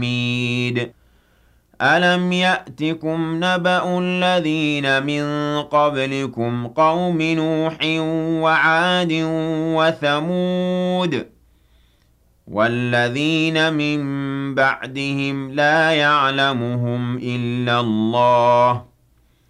حميد ألم يأتكم نبأ الذين من قبلكم قوم نوح وعاد وثمود والذين من بعدهم لا يعلمهم إلا الله